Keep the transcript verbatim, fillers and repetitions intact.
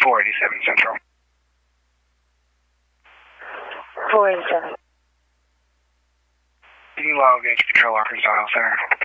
four eighty-seven Central. four eighty-seven. You can log Gauge Control Arkansas Center.